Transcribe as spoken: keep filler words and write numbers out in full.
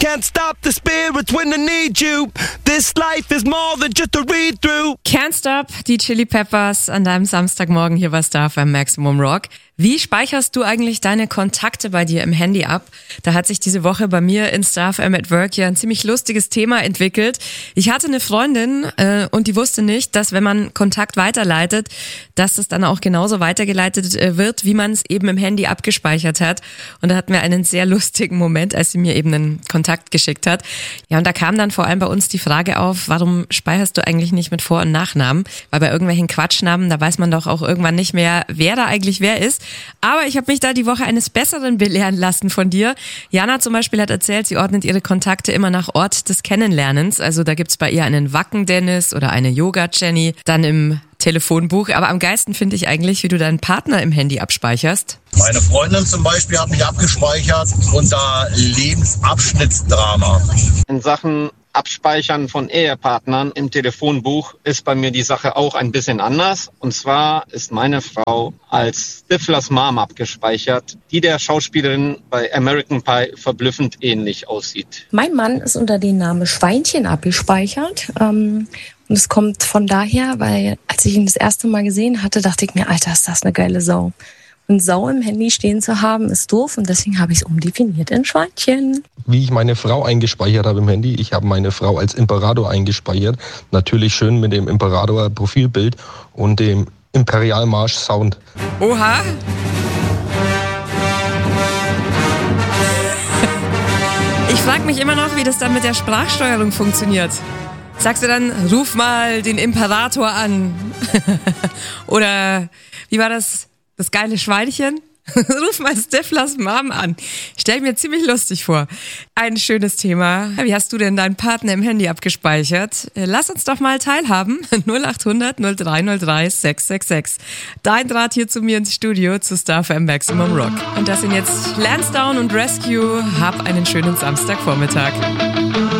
Can't stop the spirits when I need you. This life is more than just a read-through. Can't Stop, die Chili Peppers an deinem Samstagmorgen hier bei Star F M Maximum Rock. Wie speicherst du eigentlich deine Kontakte bei dir im Handy ab? Da hat sich diese Woche bei mir in Star F M at Work ja ein ziemlich lustiges Thema entwickelt. Ich hatte eine Freundin äh, und die wusste nicht, dass wenn man Kontakt weiterleitet, dass das dann auch genauso weitergeleitet äh, wird, wie man es eben im Handy abgespeichert hat. Und da hatten wir einen sehr lustigen Moment, als sie mir eben einen Kontakt geschickt hat. Ja, und da kam dann vor allem bei uns die Frage auf, warum speicherst du eigentlich nicht mit Vor- und Nachnamen? Weil bei irgendwelchen Quatschnamen, da weiß man doch auch irgendwann nicht mehr, wer da eigentlich wer ist. Aber ich habe mich da die Woche eines Besseren belehren lassen von dir. Jana zum Beispiel hat erzählt, sie ordnet ihre Kontakte immer nach Ort des Kennenlernens. Also da gibt's bei ihr einen Wacken-Dennis oder eine Yoga-Jenny, dann im Telefonbuch. Aber am geilsten finde ich eigentlich, wie du deinen Partner im Handy abspeicherst. Meine Freundin zum Beispiel hat mich abgespeichert unter Lebensabschnittsdrama. In Sachen Abspeichern von Ehepartnern im Telefonbuch ist bei mir die Sache auch ein bisschen anders. Und zwar ist meine Frau als Stiflers Mom abgespeichert, die der Schauspielerin bei American Pie verblüffend ähnlich aussieht. Mein Mann ist unter dem Namen Schweinchen abgespeichert. Ähm, und es kommt von daher, weil als ich ihn das erste Mal gesehen hatte, dachte ich mir, Alter, ist das eine geile Sau. Und Sau im Handy stehen zu haben, ist doof und deswegen habe ich es umdefiniert in Schweinchen. Wie ich meine Frau eingespeichert habe im Handy, ich habe meine Frau als Imperator eingespeichert. Natürlich schön mit dem Imperator-Profilbild und dem Imperialmarsch-Sound. Oha! Ich frage mich immer noch, wie das dann mit der Sprachsteuerung funktioniert. Sagst du dann, ruf mal den Imperator an? Oder wie war das? Das geile Schweinchen? Ruf mal Stiflers Mom an. Stell mir ziemlich lustig vor. Ein schönes Thema. Wie hast du denn deinen Partner im Handy abgespeichert? Lass uns doch mal teilhaben. null acht hundert null drei null drei sechs sechs sechs. Dein Draht hier zu mir ins Studio zu Star F M Maximum Rock. Und das sind jetzt Lansdowne und Rescue. Hab einen schönen Samstagvormittag.